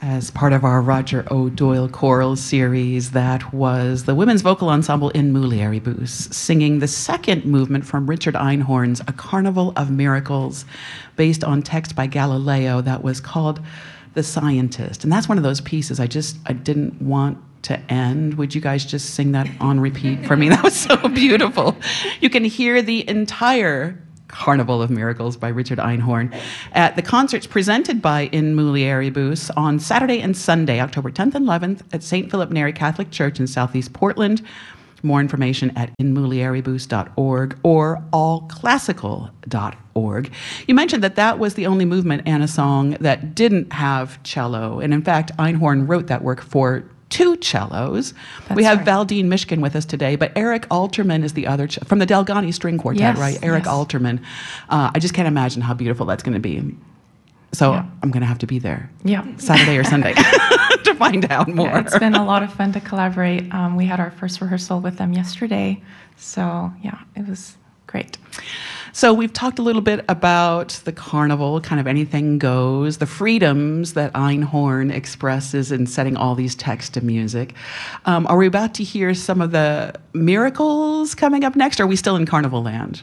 As part of our Roger O'Doyle choral series, that was the women's vocal ensemble in Mulieribus singing the second movement from Richard Einhorn's A Carnival of Miracles, based on text by Galileo that was called The Scientist. And that's one of those pieces I didn't want to end. Would you guys just sing that on repeat for me? That was so beautiful. You can hear the entire Carnival of Miracles by Richard Einhorn at the concerts presented by In Mulieribus on Saturday and Sunday, October 10th and 11th at St. Philip Neri Catholic Church in Southeast Portland. More information at inmulieribus.org or allclassical.org. You mentioned that was the only movement and a song that didn't have cello. And in fact, Einhorn wrote that work for two cellos. We have right. Valdine Mishkin with us today, but Eric Alterman is the other from the Delgani String Quartet, yes, right? Eric yes. Alterman. I just can't imagine how beautiful that's going to be. So yeah. I'm going to have to be there. Yeah. Saturday or Sunday to find out more. Yeah, it's been a lot of fun to collaborate. We had our first rehearsal with them yesterday. So yeah, it was great. So we've talked a little bit about the carnival, kind of anything goes, the freedoms that Einhorn expresses in setting all these texts to music. Are we about to hear some of the miracles coming up next, or are we still in Carnival land?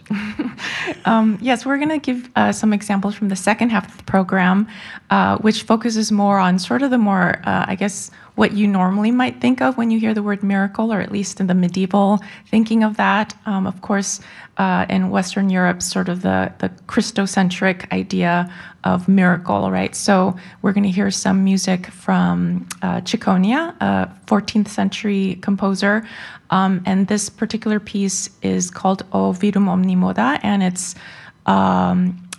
Yes, we're going to give some examples from the second half of the program, which focuses more on sort of the more, I guess, what you normally might think of when you hear the word miracle, or at least in the medieval thinking of that. Of course, in Western Europe, sort of the Christocentric idea of miracle, right? So we're going to hear some music from Cicconia, a 14th century composer. And this particular piece is called O Vidum Omni Moda, and it's a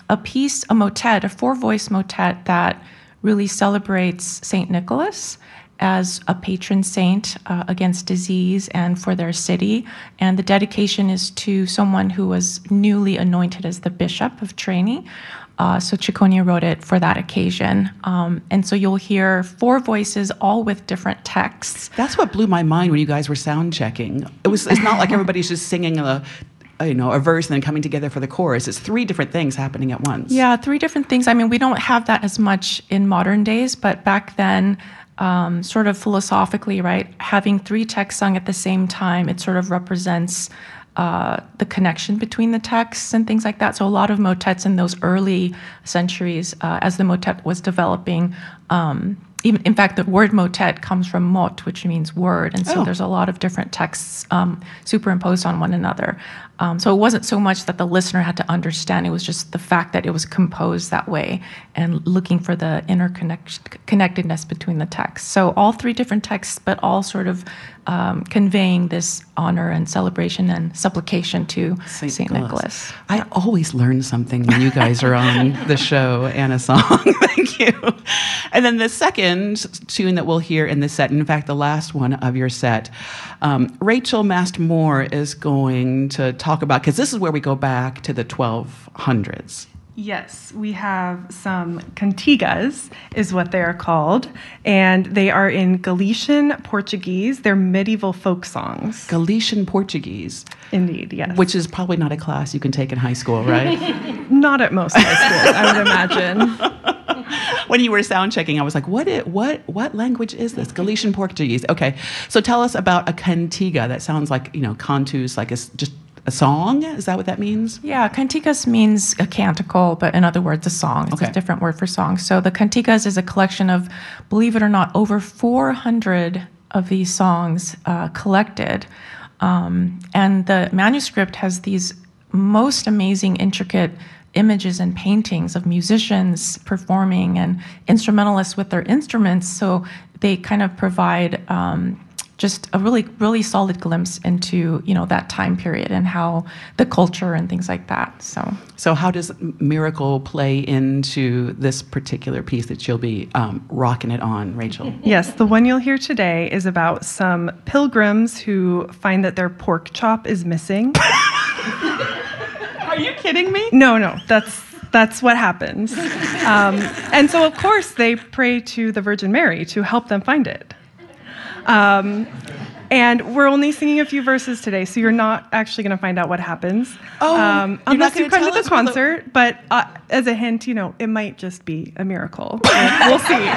motet, a four-voice motet that really celebrates St. Nicholas as a patron saint against disease and for their city. And the dedication is to someone who was newly anointed as the Bishop of Trani. So Cicconia wrote it for that occasion. And so you'll hear four voices, all with different texts. That's what blew my mind when you guys were sound checking. It's not like everybody's just singing a verse and then coming together for the chorus. It's three different things happening at once. Yeah, three different things. I mean, we don't have that as much in modern days, but back then, sort of philosophically, right, having three texts sung at the same time, it sort of represents the connection between the texts and things like that. So a lot of motets in those early centuries, as the motet was developing, even in fact, the word motet comes from mot, which means word, and so there's a lot of different texts superimposed on one another. So it wasn't so much that the listener had to understand; it was just the fact that it was composed that way, and looking for the interconnectedness between the texts. So all three different texts, but all sort of conveying this honor and celebration and supplication to Saint Nicholas. I always learn something when you guys are on the show and a song. Thank you. And then the second tune that we'll hear in this set, and in fact, the last one of your set, Rachel Mast-Moore is going to talk about, because this is where we go back to the 1200s. Yes, we have some cantigas, is what they are called, and they are in Galician Portuguese. They're medieval folk songs. Galician Portuguese. Indeed, yes. Which is probably not a class you can take in high school, right? Not at most high schools, I would imagine. When you were sound checking, I was like, what language is this? Galician Portuguese. Okay, so tell us about a cantiga. That sounds like, cantus, like just a song? Is that what that means? Yeah, cantigas means a canticle, but in other words, a song. It's a different word for song. So the cantigas is a collection of, believe it or not, over 400 of these songs collected. And the manuscript has these most amazing, intricate images and paintings of musicians performing and instrumentalists with their instruments. So they kind of provide just a really, really solid glimpse into, that time period and how the culture and things like that. So how does miracle play into this particular piece that you'll be rocking it on, Rachel? Yes, the one you'll hear today is about some pilgrims who find that their pork chop is missing. Are you kidding me? No, that's what happens. And so, of course, they pray to the Virgin Mary to help them find it. And we're only singing a few verses today, so you're not actually going to find out what happens. Oh, you're not unless you gonna come to tell the us what the- concert. But as a hint, it might just be a miracle. We'll see.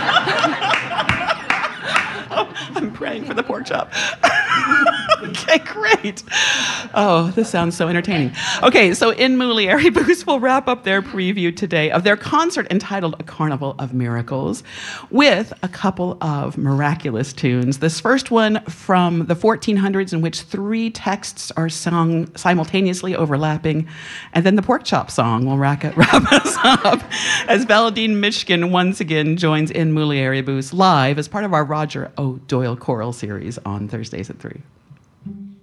I'm praying for the pork chop. Okay, great. Oh, this sounds so entertaining. Okay, so In Mulieribus will wrap up their preview today of their concert entitled A Carnival of Miracles with a couple of miraculous tunes. This first one from the 1400s in which 3 texts are sung simultaneously overlapping, and then the pork chop song will wrap us up as Valadine Mishkin once again joins In Mulieribus live as part of our Roger O. Doyle choral series on Thursdays at 3.